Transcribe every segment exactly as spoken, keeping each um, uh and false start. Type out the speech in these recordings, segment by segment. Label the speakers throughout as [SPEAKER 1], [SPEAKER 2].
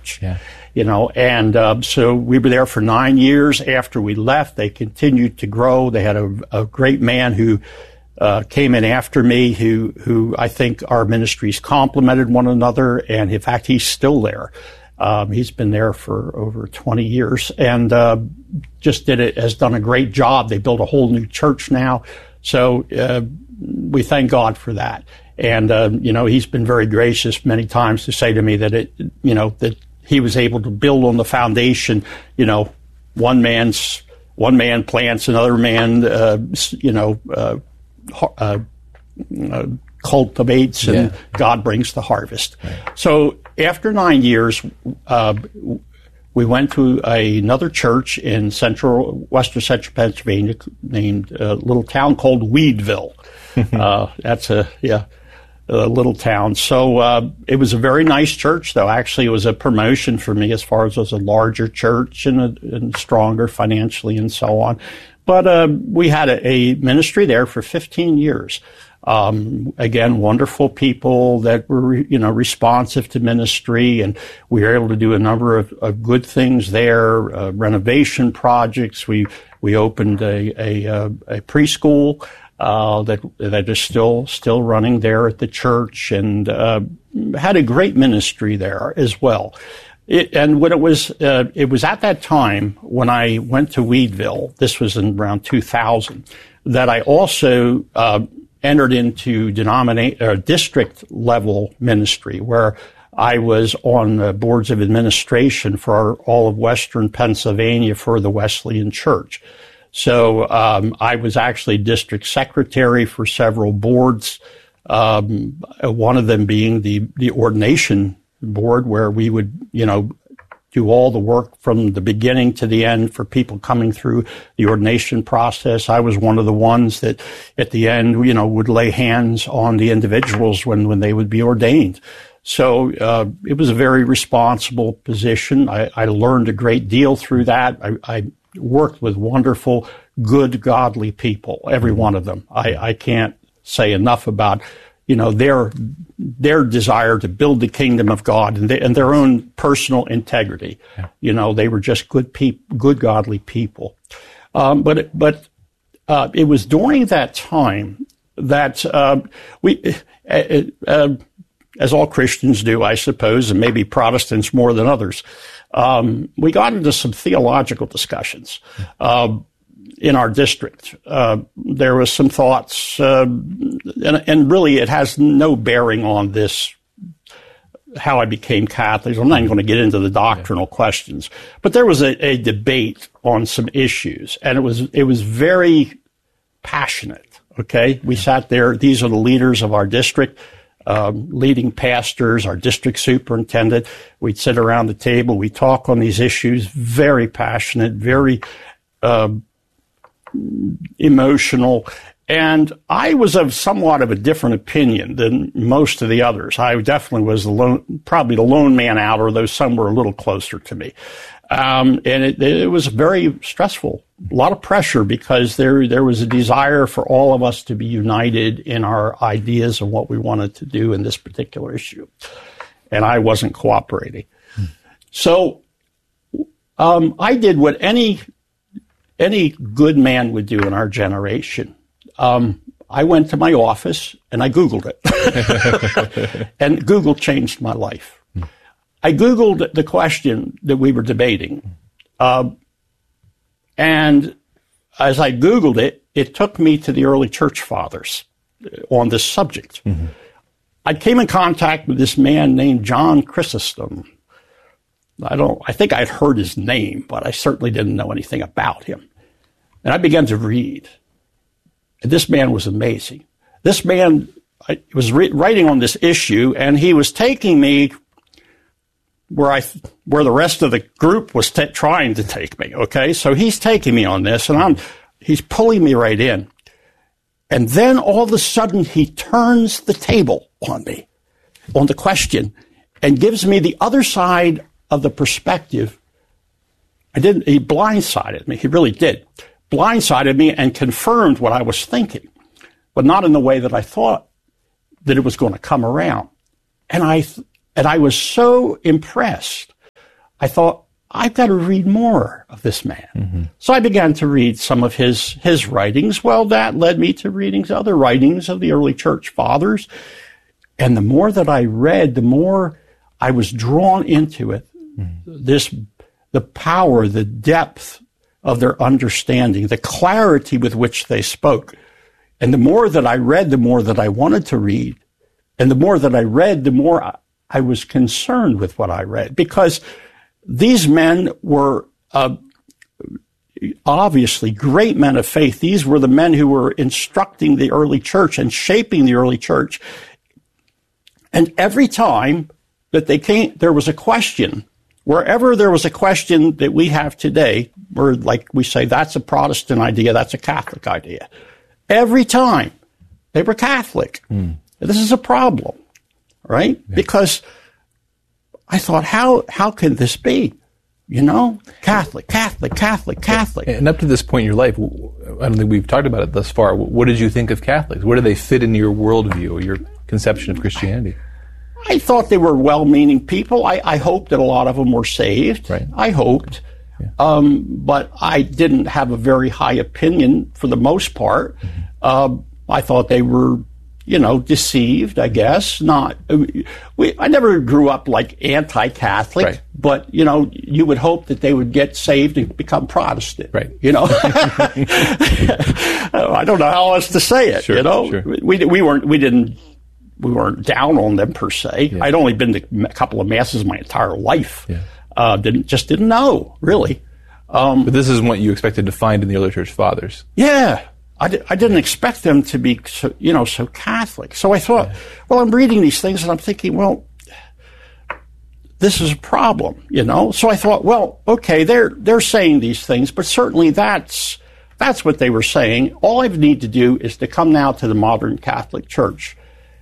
[SPEAKER 1] church.
[SPEAKER 2] Yeah.
[SPEAKER 1] You know, and uh, so we were there for nine years. After we left, they continued to grow. They had a, a great man who uh, came in after me, who who I think our ministries complemented one another, and in fact, he's still there. Um, he's been there for over twenty years, and uh, just did it has done a great job. They built a whole new church now, so uh, we thank God for that. And uh, you know, he's been very gracious many times to say to me that it, you know, that he was able to build on the foundation. You know, one man's one man plants, another man, uh, you know, uh, uh, uh, cultivates, and yeah. God brings the harvest. Right. So after nine years, uh, we went to a, another church in central, western central Pennsylvania, named a little town called Weedville. uh, that's a yeah. A little town. So uh, it was a very nice church, though. Actually, it was a promotion for me as far as it was a larger church and, a, and stronger financially and so on. But uh, we had a, a ministry there for fifteen years. Um, again, wonderful people that were, you know, responsive to ministry, and we were able to do a number of, of good things there. Uh, renovation projects. We we opened a a, a preschool. Uh, that that is still still running there at the church, and uh, had a great ministry there as well. It, and when it was uh, it was at that time when I went to Weedville, this was in around two thousand, that I also uh, entered into denominate uh, district level ministry, where I was on the boards of administration for all of Western Pennsylvania for the Wesleyan Church. So um, I was actually district secretary for several boards, um, one of them being the, the ordination board, where we would, you know, do all the work from the beginning to the end for people coming through the ordination process. I was one of the ones that at the end, you know, would lay hands on the individuals when, when they would be ordained. So uh, it was a very responsible position. I, I learned a great deal through that. I, I worked with wonderful, good, godly people, every one of them. I, I can't say enough about, you know, their their desire to build the kingdom of God and, they, and their own personal integrity. Yeah. You know, they were just good people, good, godly people. Um, but but uh, it was during that time that uh, we, uh, uh, as all Christians do, I suppose, and maybe Protestants more than others, Um, we got into some theological discussions uh, in our district. Uh, there was some thoughts, uh, and, and really it has no bearing on this, how I became Catholic. I'm not even going to get into the doctrinal yeah. questions, but there was a, a debate on some issues, and it was it was very passionate. Okay, we yeah. sat there. These are the leaders of our district. Um, leading pastors, our district superintendent. We'd sit around the table. We'd talk on these issues, very passionate, very uh, emotional. And I was of somewhat of a different opinion than most of the others. I definitely was the lone, probably the lone man out, although some were a little closer to me. Um, and it, it was very stressful, a lot of pressure, because there there was a desire for all of us to be united in our ideas of what we wanted to do in this particular issue. And I wasn't cooperating. Hmm. So um, I did what any any good man would do in our generation. Um, I went to my office and I Googled it. And Google changed my life. I Googled the question that we were debating. Uh, and as I Googled it, it took me to the early church fathers on this subject. Mm-hmm. I came in contact with this man named John Chrysostom. I don't, I think I'd heard his name, but I certainly didn't know anything about him. And I began to read. And this man was amazing. This man I, was re- writing on this issue, and he was taking me where I, where the rest of the group was t- trying to take me. Okay, so he's taking me on this, and I'm, he's pulling me right in, and then all of a sudden he turns the table on me, on the question, and gives me the other side of the perspective. I didn't. He blindsided me. He really did. Blindsided me and confirmed what I was thinking, but not in the way that I thought that it was going to come around. And I, and I was so impressed I thought, I've got to read more of this man.
[SPEAKER 2] Mm-hmm.
[SPEAKER 1] So I began to read some of his, his writings. Well, that led me to reading other writings of the early church fathers. And the more that I read, the more I was drawn into it. Mm-hmm. This, the power, the depth of their understanding, the clarity with which they spoke. And the more that I read, the more that I wanted to read. And the more that I read, the more I, I was concerned with what I read. Because these men were uh, obviously great men of faith. These were the men who were instructing the early church and shaping the early church. And every time that they came, there was a question. Wherever there was a question that we have today, where like we say, that's a Protestant idea, that's a Catholic idea. Every time they were Catholic. Mm. This is a problem, right? Yeah. Because I thought, how how can this be? You know, Catholic, Catholic, Catholic, Catholic.
[SPEAKER 2] And up to this point in your life, I don't think we've talked about it thus far. What did you think of Catholics? Where do they fit in your worldview or your conception of Christianity?
[SPEAKER 1] I thought they were well-meaning people. I, I hoped that a lot of them were saved.
[SPEAKER 2] Right.
[SPEAKER 1] I hoped. Yeah. Um, but I didn't have a very high opinion for the most part. Mm-hmm. Uh, I thought they were, you know, deceived, I guess. Not, we, I never grew up like anti-Catholic, right. But, you know, you would hope that they would get saved and become Protestant.
[SPEAKER 2] Right.
[SPEAKER 1] You know? I don't know how else to say it,
[SPEAKER 2] sure,
[SPEAKER 1] you know?
[SPEAKER 2] Sure.
[SPEAKER 1] We, we weren't, we didn't, we weren't down on them per se.
[SPEAKER 2] Yeah.
[SPEAKER 1] I'd only been to a couple of masses my entire life.
[SPEAKER 2] Yeah.
[SPEAKER 1] Uh, didn't, just didn't know, really. Um,
[SPEAKER 2] but this isn't what you expected to find in the early church fathers.
[SPEAKER 1] Yeah. I, di- I didn't expect them to be, so, you know, so Catholic. So I thought, yeah. well, I'm reading these things and I'm thinking, well, this is a problem, you know? So I thought, well, okay, they're, they're saying these things, but certainly that's, that's what they were saying. All I need to do is to come now to the modern Catholic Church.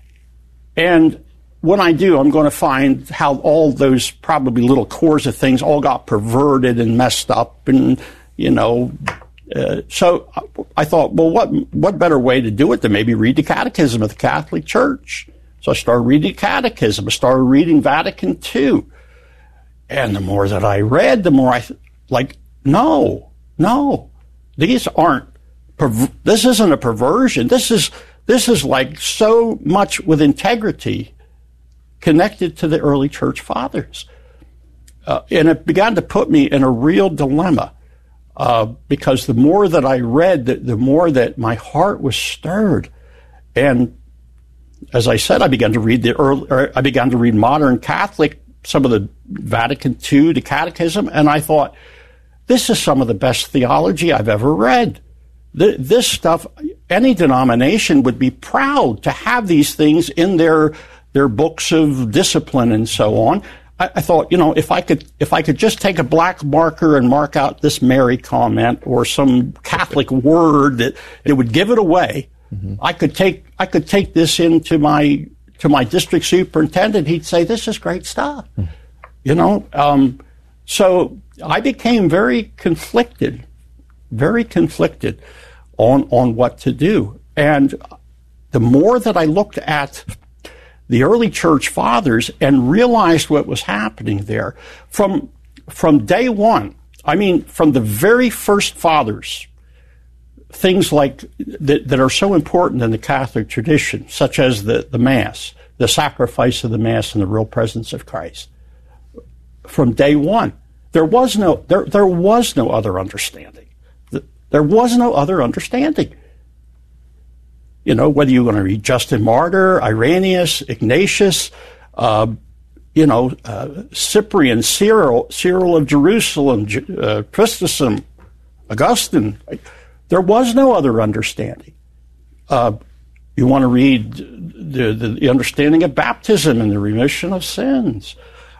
[SPEAKER 1] And when I do, I'm going to find how all those probably little cores of things all got perverted and messed up and, you know, Uh, so I thought, well, what what better way to do it than maybe read the Catechism of the Catholic Church? So I started reading Catechism. I started reading Vatican Two. And the more that I read, the more I, like, no, no, these aren't, perv- this isn't a perversion. This is, this is like so much with integrity connected to the early church fathers. Uh, and it began to put me in a real dilemma. Uh, because the more that I read, the, the more that my heart was stirred. And as I said, I began to read the early, or I began to read modern Catholic, some of the Vatican Two, the Catechism, and I thought, this is some of the best theology I've ever read. The, this stuff, any denomination would be proud to have these things in their their books of discipline and so on. I thought, you know, if I could, if I could just take a black marker and mark out this Mary comment or some Catholic word that it would give it away, mm-hmm. I could take, I could take this into my, to my district superintendent. He'd say, this is great stuff. Mm-hmm. You know, um, so I became very conflicted, very conflicted on, on what to do. And the more that I looked at the early church fathers and realized what was happening there from, from day one. I mean, from the very first fathers, things like that, that are so important in the Catholic tradition, such as the, the Mass, the sacrifice of the Mass and the real presence of Christ. From day one, there was no, there, there was no other understanding. There was no other understanding. You know, whether you're going to read Justin Martyr, Irenaeus, Ignatius, uh, you know, uh, Cyprian, Cyril, Cyril of Jerusalem, uh, Chrysostom, Augustine, there was no other understanding. Uh, you want to read the, the, the understanding of baptism and the remission of sins,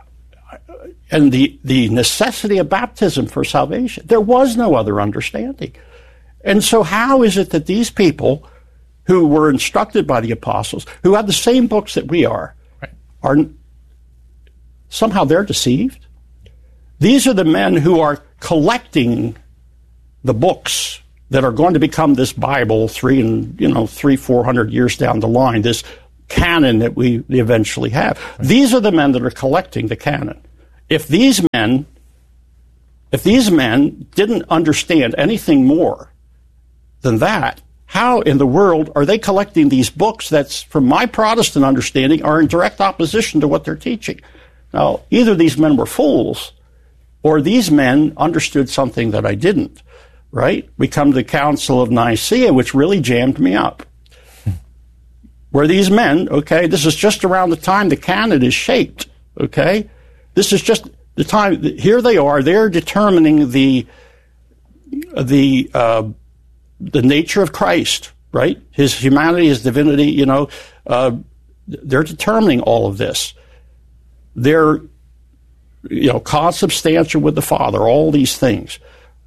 [SPEAKER 1] and the, the necessity of baptism for salvation. There was no other understanding. And so how is it that these people who were instructed by the apostles, who have the same books that we are, right. are somehow they're deceived? These are the men who are collecting the books that are going to become this Bible three and you know three, four hundred years down the line, this canon that we eventually have. Right. These are the men that are collecting the canon. if these men, if these men didn't understand anything more than that, how in the world are they collecting these books that's, from my Protestant understanding, are in direct opposition to what they're teaching? Now, either these men were fools, or these men understood something that I didn't, right? We come to the Council of Nicaea, which really jammed me up. Where these men, okay, this is just around the time the canon is shaped, okay? This is just the time, here they are, they're determining the, the, uh, the nature of Christ, right? His humanity, his divinity, you know, uh, they're determining all of this. They're, you know, consubstantial with the Father, all these things,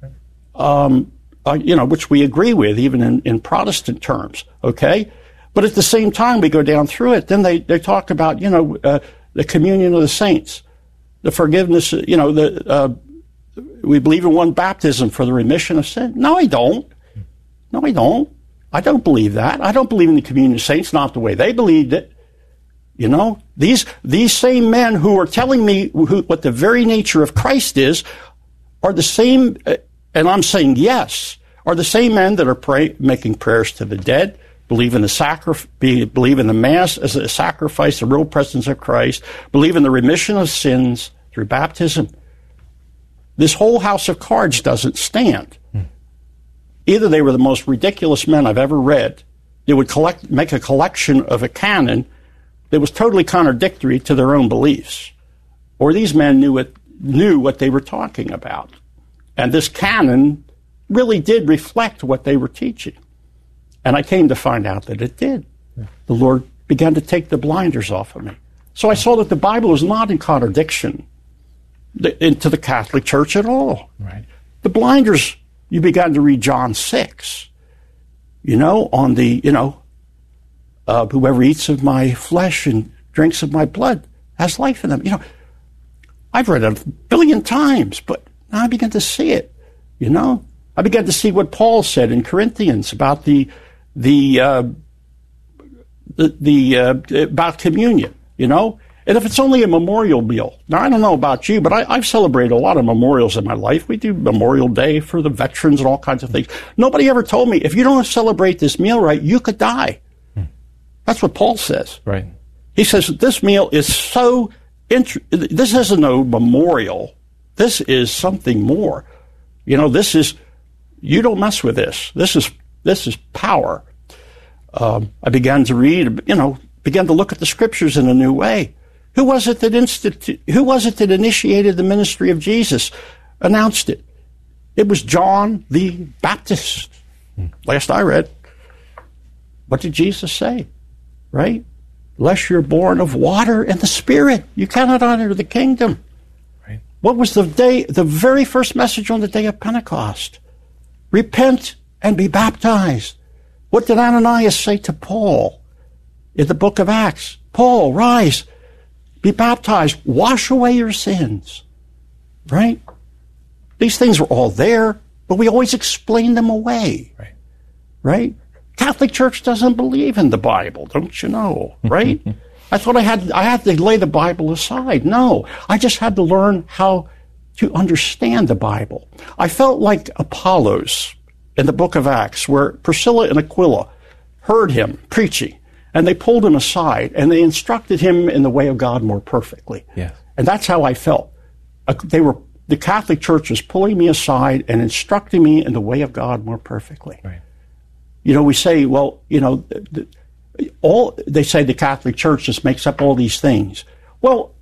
[SPEAKER 1] um, uh, you know, which we agree with even in, in Protestant terms, okay? But at the same time, we go down through it, then they, they talk about, you know, uh, the communion of the saints, the forgiveness, you know, the uh, we believe in one baptism for the remission of sin. No, I don't. No, I don't. I don't believe that. I don't believe in the communion of saints, not the way they believed it. You know, these these same men who are telling me who, what the very nature of Christ is are the same, uh, and I'm saying yes, are the same men that are pray, making prayers to the dead, believe in the sacri- believe in the Mass as a sacrifice, the real presence of Christ, believe in the remission of sins through baptism. This whole house of cards doesn't stand. Hmm. Either they were the most ridiculous men I've ever read. They would collect, make a collection of a canon that was totally contradictory to their own beliefs, or these men knew it, knew what they were talking about. And this canon really did reflect what they were teaching. And I came to find out that it did. Yeah. The Lord began to take the blinders off of me. So I saw that the Bible was not in contradiction to the Catholic Church at all.
[SPEAKER 2] Right.
[SPEAKER 1] The blinders, you began to read John six, you know, on the, you know, uh, whoever eats of my flesh and drinks of my blood has life in them. You know, I've read it a billion times, but now I began to see it, you know. I began to see what Paul said in Corinthians about the, the, uh, the, the uh, about communion, you know. And if it's only a memorial meal, now I don't know about you, but I, I've celebrated a lot of memorials in my life. We do Memorial Day for the veterans and all kinds of things. Nobody ever told me, if you don't celebrate this meal right, you could die. Hmm. That's what Paul says.
[SPEAKER 2] Right.
[SPEAKER 1] He says that this meal is so, int- this isn't no memorial. This is something more. You know, this is, you don't mess with this. This is, this is power. Um, I began to read, you know, began to look at the scriptures in a new way. Who was it that institu- Who was it that initiated the ministry of Jesus, announced it? It was John the Baptist. Hmm. Last I read. What did Jesus say? Right? Unless you're born of water and the Spirit, you cannot enter the kingdom.
[SPEAKER 2] Right.
[SPEAKER 1] What was the day, the very first message on the day of Pentecost? Repent and be baptized. What did Ananias say to Paul in the book of Acts? Paul, rise. Be baptized. Wash away your sins. Right? These things were all there, but we always explain them away.
[SPEAKER 2] Right?
[SPEAKER 1] Right? Catholic Church doesn't believe in the Bible, don't you know? Right? I thought I had I had to lay the Bible aside. No, I just had to learn how to understand the Bible. I felt like Apollos in the book of Acts, where Priscilla and Aquila heard him preaching. And they pulled him aside, and they instructed him in the way of God more perfectly.
[SPEAKER 2] Yes.
[SPEAKER 1] And that's how I felt. Uh, they were the Catholic Church was pulling me aside and instructing me in the way of God more perfectly.
[SPEAKER 2] Right.
[SPEAKER 1] You know, we say, well, you know, the, all they say the Catholic Church just makes up all these things. Well,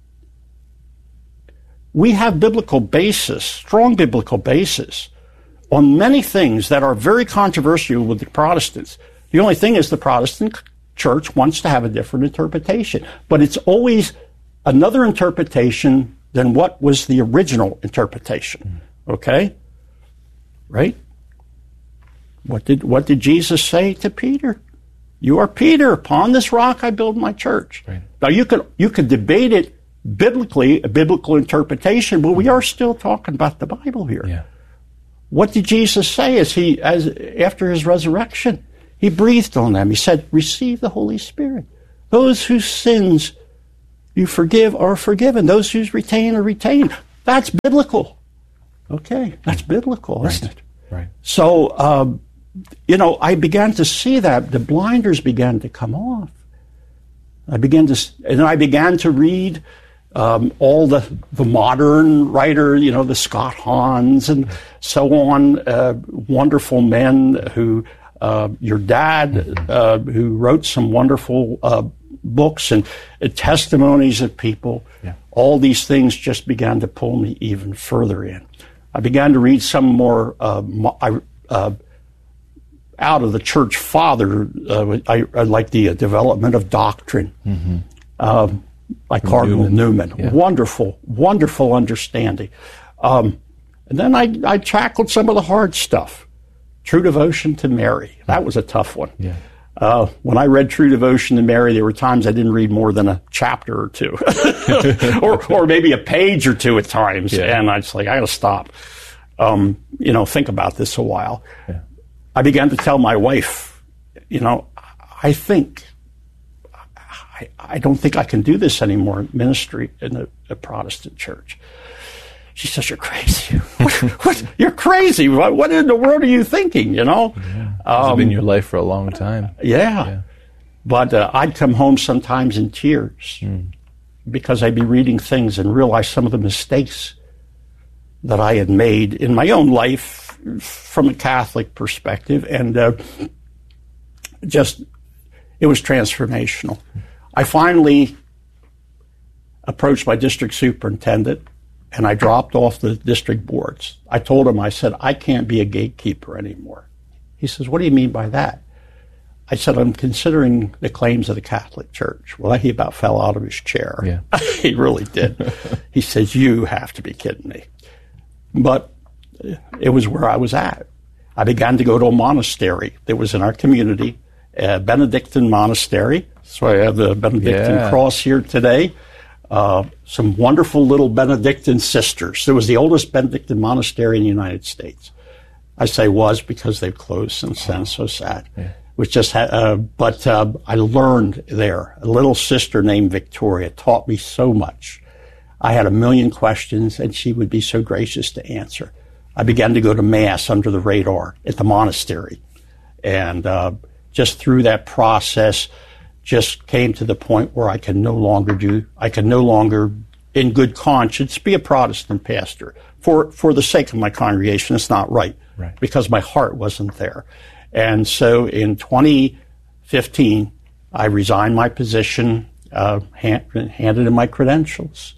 [SPEAKER 1] we have biblical basis, strong biblical basis, on many things that are very controversial with the Protestants. The only thing is the Protestant Church wants to have a different interpretation, but it's always another interpretation than what was the original interpretation. Okay? Right? What did what did Jesus say to Peter? You are Peter, upon this rock I build my church. Right. Now you could you could debate it biblically, a biblical interpretation, but we are still talking about the Bible here.
[SPEAKER 2] Yeah.
[SPEAKER 1] What did Jesus say as he as after his resurrection? He breathed on them. He said, receive the Holy Spirit. Those whose sins You forgive are forgiven. Those who retain are retained. That's biblical. Okay, that's biblical,
[SPEAKER 2] right.
[SPEAKER 1] isn't it?
[SPEAKER 2] Right.
[SPEAKER 1] So, um, you know, I began to see that the blinders began to come off. I began to, and I began to read um, all the the modern writer, you know, the Scott Hahns and so on, uh, wonderful men who, uh, your dad, uh, who wrote some wonderful uh, books and uh, testimonies of people.
[SPEAKER 2] Yeah. All
[SPEAKER 1] these things just began to pull me even further in. I began to read some more uh, I, uh, out of the church father, uh, I, I like the uh, development of doctrine mm-hmm. uh, by Cardinal Newman. Newman. Yeah. Wonderful, wonderful understanding. Um, and then I, I tackled some of the hard stuff. True Devotion to Mary. That was a tough one.
[SPEAKER 2] Yeah.
[SPEAKER 1] Uh, when I read True Devotion to Mary, there were times I didn't read more than a chapter or two, or or maybe a page or two at times, yeah. and I was like, I got to stop. Um, you know, think about this a while. Yeah. I began to tell my wife, you know, I think, I, I don't think I can do this anymore, ministry in a, a Protestant church. She says, you're crazy. what, what? You're crazy. What, what in the world are you thinking, you know?
[SPEAKER 2] Yeah. Um, it's been your life for a long time.
[SPEAKER 1] Yeah. yeah. But uh, I'd come home sometimes in tears mm. because I'd be reading things and realize some of the mistakes that I had made in my own life from a Catholic perspective. And uh, just, it was transformational. I finally approached my district superintendent, and I dropped off the district boards. I told him, I said, I can't be a gatekeeper anymore. He says, what do you mean by that? I said, I'm considering the claims of the Catholic Church. Well, he about fell out of his chair.
[SPEAKER 2] Yeah.
[SPEAKER 1] He really did. He says, you have to be kidding me. But it was where I was at. I began to go to a monastery that was in our community, a Benedictine monastery. That's why I have the Benedictine yeah. cross here today. Uh, some wonderful little Benedictine sisters. It was the oldest Benedictine monastery in the United States. I say was because they've closed since then. So sad. Yeah. Which just ha- uh, but uh, I learned there. A little sister named Victoria taught me so much. I had a million questions, and she would be so gracious to answer. I began to go to Mass under the radar at the monastery, and uh, just through that process, just came to the point where I can no longer do, I can no longer, in good conscience, be a Protestant pastor. For for the sake of my congregation, it's not right,
[SPEAKER 2] right.
[SPEAKER 1] because my heart wasn't there. And so in twenty fifteen, I resigned my position, uh, hand, handed in my credentials.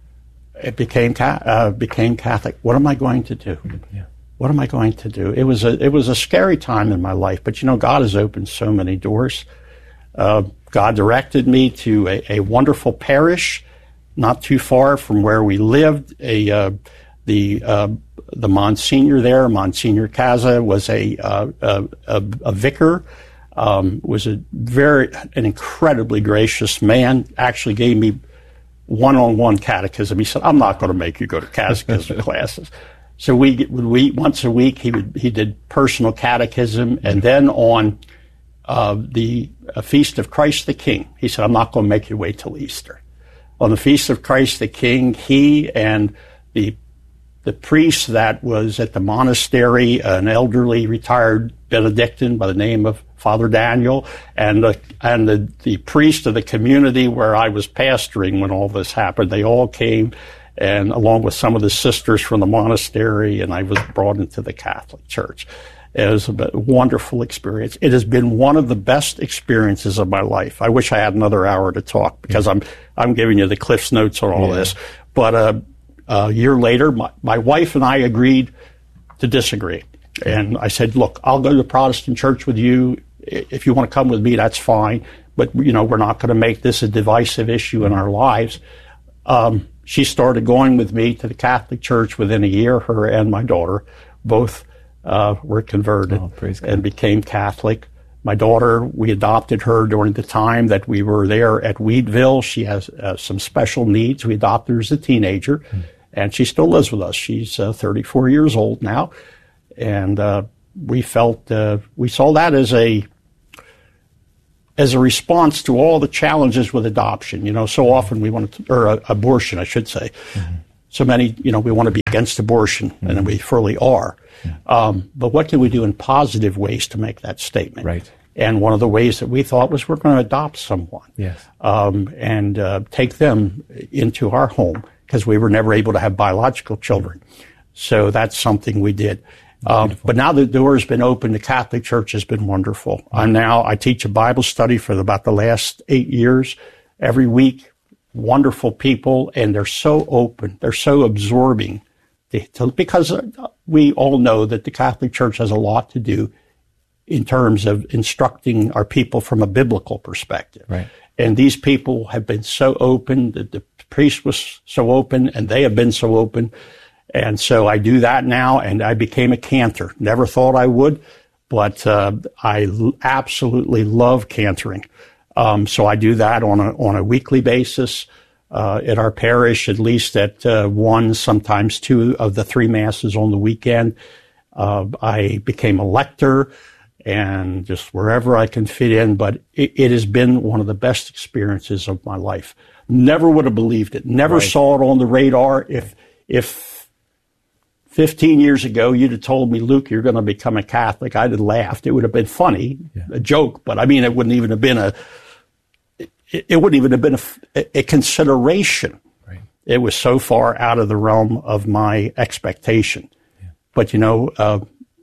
[SPEAKER 1] It became uh, became Catholic. What am I going to do?
[SPEAKER 2] Yeah.
[SPEAKER 1] What am I going to do? It was a it was a scary time in my life, but you know, God has opened so many doors. Uh, God directed me to a, a wonderful parish, not too far from where we lived. A uh, the uh, the Monsignor there, Monsignor Casa, was a uh, a, a, a vicar. Um, was a very an incredibly gracious man. Actually, gave me one-on-one catechism. He said, "I'm not going to make you go to catechism classes." So we we once a week he would he did personal catechism, and then on Uh, the uh, Feast of Christ the King. He said, I'm not going to make you wait till Easter. On the Feast of Christ the King, he and the the priest that was at the monastery, an elderly retired Benedictine by the name of Father Daniel, and the, and the, the priest of the community where I was pastoring when all this happened, they all came, and along with some of the sisters from the monastery, and I was brought into the Catholic Church. It was a wonderful experience. It has been one of the best experiences of my life. I wish I had another hour to talk because I'm I'm giving you the Cliff's Notes on all yeah. this. But uh, a year later, my, my wife and I agreed to disagree. And I said, look, I'll go to the Protestant church with you. If you want to come with me, that's fine. But, you know, we're not going to make this a divisive issue in our lives. Um, she started going with me to the Catholic Church within a year, her and my daughter, both Uh, were converted
[SPEAKER 2] oh,
[SPEAKER 1] and became Catholic. My daughter, we adopted her during the time that we were there at Wheatville. She has uh, some special needs. We adopted her as a teenager, mm. and she still lives with us. She's uh, thirty-four years old now, and uh, we felt uh, we saw that as a as a response to all the challenges with adoption. You know, so often we want to, or uh, abortion, I should say. Mm-hmm. So many, you know, we want to be against abortion, mm-hmm. and we fully are. Yeah. Um, but what can we do in positive ways to make that statement?
[SPEAKER 2] Right.
[SPEAKER 1] And one of the ways that we thought was we're going to adopt someone,
[SPEAKER 2] yes,
[SPEAKER 1] um, and uh, take them into our home, because we were never able to have biological children. So that's something we did. Um, but now the door has been open. The Catholic Church has been wonderful. Mm-hmm. I'm now, I teach a Bible study for about the last eight years every week. Wonderful people, and they're so open. They're so absorbing, because we all know that the Catholic Church has a lot to do in terms of instructing our people from a biblical perspective.
[SPEAKER 2] Right.
[SPEAKER 1] And these people have been so open, that the priest was so open, and they have been so open. And so I do that now, and I became a cantor. Never thought I would, but uh, I l- absolutely love cantoring. Um, so I do that on a on a weekly basis uh, at our parish, at least at uh, one, sometimes two of the three masses on the weekend. Uh, I became a lector, and just wherever I can fit in. But it, it has been one of the best experiences of my life. Never would have believed it. Never right. saw it on the radar. If if fifteen years ago, you'd have told me, Luke, you're going to become a Catholic, I'd have laughed. It would have been funny, yeah. a joke, but I mean, it wouldn't even have been a, it, it wouldn't even have been a, a consideration.
[SPEAKER 2] Right.
[SPEAKER 1] It was so far out of the realm of my expectation. Yeah. But you know, uh,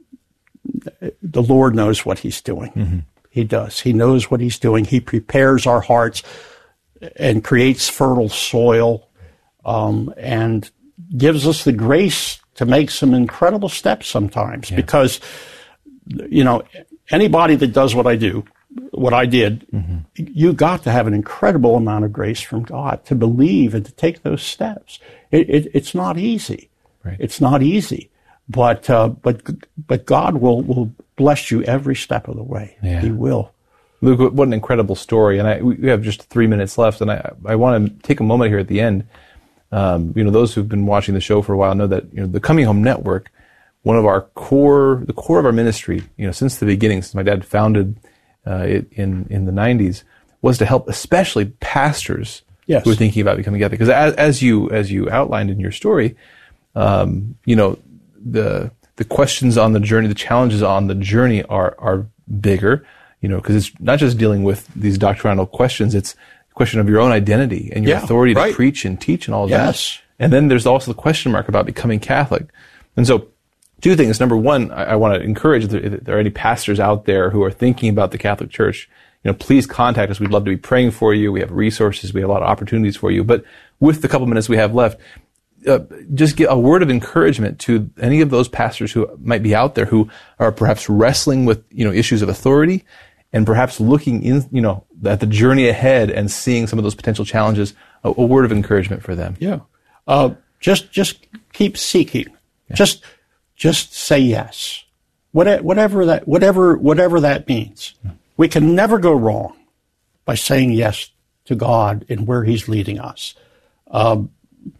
[SPEAKER 1] the Lord knows what he's doing. Mm-hmm. He does. He knows what he's doing. He prepares our hearts and creates fertile soil, um, and gives us the grace to make some incredible steps sometimes, yeah. because, you know, anybody that does what I do, what I did, mm-hmm. you got to have an incredible amount of grace from God to believe and to take those steps. It, it, it's not easy.
[SPEAKER 2] Right.
[SPEAKER 1] It's not easy, but uh, but but God will will bless you every step of the way.
[SPEAKER 2] Yeah.
[SPEAKER 1] He will.
[SPEAKER 2] Luke, what an incredible story! And I, we have just three minutes left, and I I want to take a moment here at the end. Um, you know, those who've been watching the show for a while know that, you know, the Coming Home Network, one of our core, the core of our ministry, you know, since the beginning, since my dad founded uh, it in in the nineties, was to help especially pastors
[SPEAKER 1] yes.
[SPEAKER 2] who are thinking about becoming Catholic. Because as, as you as you outlined in your story, um, you know, the the questions on the journey, the challenges on the journey are are bigger. You know, because it's not just dealing with these doctrinal questions; it's question of your own identity and your
[SPEAKER 1] yeah,
[SPEAKER 2] authority
[SPEAKER 1] right.
[SPEAKER 2] to preach and teach and all of
[SPEAKER 1] yes.
[SPEAKER 2] that. And then there's also the question mark about becoming Catholic. And so two things. Number one, I, I want to encourage, if there, if there are any pastors out there who are thinking about the Catholic Church, you know, please contact us. We'd love to be praying for you. We have resources. We have a lot of opportunities for you. But with the couple minutes we have left, uh, just get a word of encouragement to any of those pastors who might be out there who are perhaps wrestling with, you know, issues of authority, and perhaps looking in, you know, at the journey ahead and seeing some of those potential challenges, a, a word of encouragement for them.
[SPEAKER 1] Yeah. Uh, just, just keep seeking. Yeah. Just, just say yes. What, whatever that, whatever, whatever that means. Yeah. We can never go wrong by saying yes to God and where he's leading us. Um,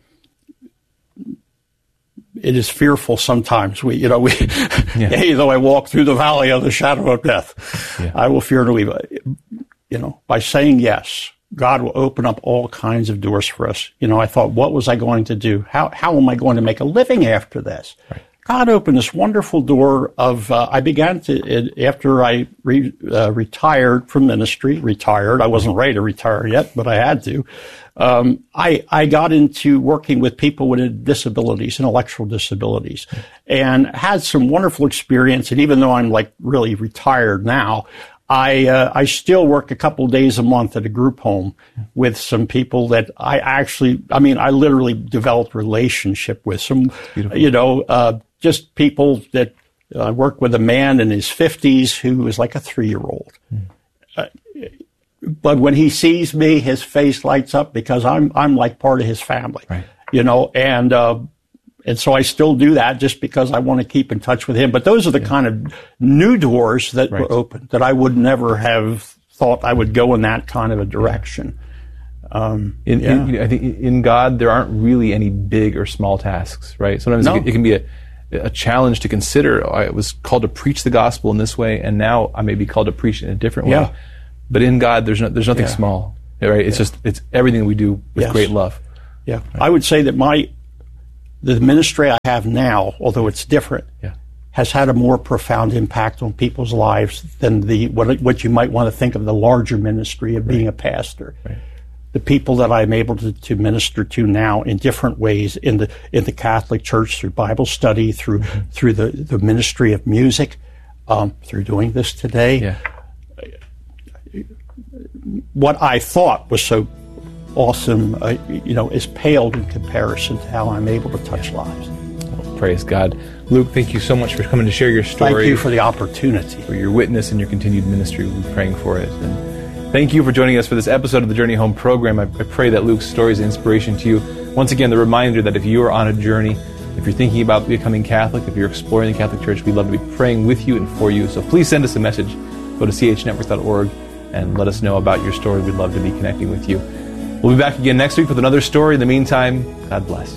[SPEAKER 1] It is fearful sometimes. We, you know, we, yeah. hey, though I walk through the valley of the shadow of death, yeah. I will fear no evil. You know, by saying yes, God will open up all kinds of doors for us. You know, I thought, what was I going to do? How, how am I going to make a living after this? Right. God opened this wonderful door of, uh, I began to, after I re, uh, retired from ministry, retired, I wasn't ready to retire yet, but I had to. Um, I, I got into working with people with disabilities, intellectual disabilities, and had some wonderful experience. And even though I'm like really retired now, I, uh, I still work a couple of days a month at a group home with some people that I actually, I mean, I literally developed relationship with some, you know, uh, just people that I uh, worked with a man in his fifties who was like a three-year-old. Mm. Uh, But when he sees me, his face lights up because I'm I'm like part of his family,
[SPEAKER 2] right.
[SPEAKER 1] you know, and uh, and so I still do that just because I want to keep in touch with him. But those are the yeah. kind of new doors that right. were open that I would never have thought I would go in that kind of a direction. Um,
[SPEAKER 2] in,
[SPEAKER 1] yeah.
[SPEAKER 2] in, I think in God there aren't really any big or small tasks, right? Sometimes no. it, it can be a a challenge to consider. I was called to preach the gospel in this way, and now I may be called to preach in a different way.
[SPEAKER 1] Yeah.
[SPEAKER 2] But in God, there's no, there's nothing
[SPEAKER 1] Yeah.
[SPEAKER 2] small, right? It's
[SPEAKER 1] Yeah.
[SPEAKER 2] just, it's everything we do with
[SPEAKER 1] Yes.
[SPEAKER 2] great love.
[SPEAKER 1] Yeah. Right. I would say that my, the ministry I have now, although it's different,
[SPEAKER 2] Yeah.
[SPEAKER 1] has had a more profound impact on people's lives than the, what, what you might want to think of the larger ministry of being a pastor.
[SPEAKER 2] Right.
[SPEAKER 1] The people that I'm able to, to minister to now in different ways in the in the Catholic Church, through Bible study, through mm-hmm. through the, the ministry of music, um, through doing this today.
[SPEAKER 2] Yeah.
[SPEAKER 1] What I thought was so awesome, uh, you know, is paled in comparison to how I'm able to touch
[SPEAKER 2] yeah.
[SPEAKER 1] lives.
[SPEAKER 2] Well, praise God. Luke, thank you so much for coming to share your story.
[SPEAKER 1] Thank you for the opportunity.
[SPEAKER 2] For your witness and your continued ministry. We'll be praying for it. And thank you for joining us for this episode of the Journey Home program. I, I pray that Luke's story is an inspiration to you. Once again, the reminder that if you are on a journey, if you're thinking about becoming Catholic, if you're exploring the Catholic Church, we'd love to be praying with you and for you. So please send us a message. Go to c h network dot org and let us know about your story. We'd love to be connecting with you. We'll be back again next week with another story. In the meantime, God bless.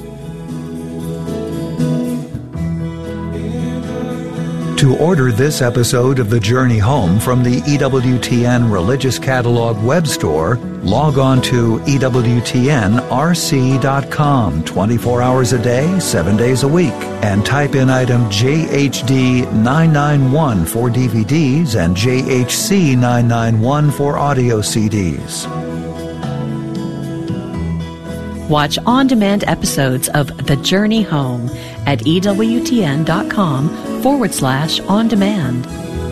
[SPEAKER 3] To order this episode of The Journey Home from the E W T N Religious Catalog web store, log on to E W T N R C dot com twenty-four hours a day, seven days a week, and type in item J H D nine ninety-one for D V Ds and J H C nine ninety-one for audio C Ds.
[SPEAKER 4] Watch on-demand episodes of The Journey Home at E W T N dot com forward slash on demand.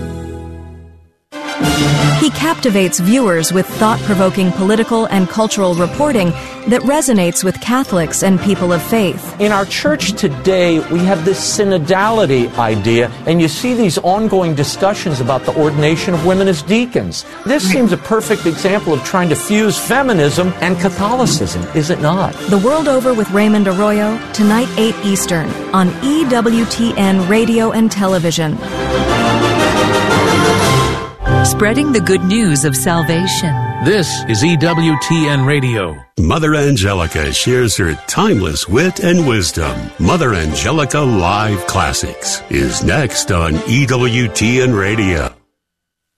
[SPEAKER 5] He captivates viewers with thought-provoking political and cultural reporting that resonates with Catholics and people of faith.
[SPEAKER 6] In our church today, we have this synodality idea, and you see these ongoing discussions about the ordination of women as deacons. This seems a perfect example of trying to fuse feminism and Catholicism, is it not?
[SPEAKER 5] The World Over with Raymond Arroyo, tonight eight Eastern, on E W T N Radio and Television.
[SPEAKER 7] Spreading the good news of salvation.
[SPEAKER 8] This is E W T N Radio.
[SPEAKER 9] Mother Angelica shares her timeless wit and wisdom. Mother Angelica Live Classics is next on E W T N Radio.